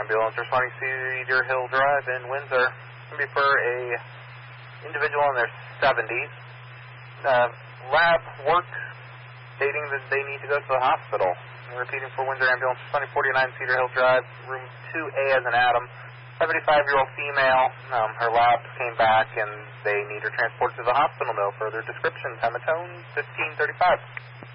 ambulance responding to Cedar Hill Drive in Windsor. It's going to be for a individual in their 70s. Lab work stating that they need to go to the hospital. I'm repeating for Windsor ambulance responding 49 Cedar Hill Drive, room 2A as in Adam. 75-year-old female. Her labs came back and they need her transported to the hospital. No further description. Time of tone 15:35.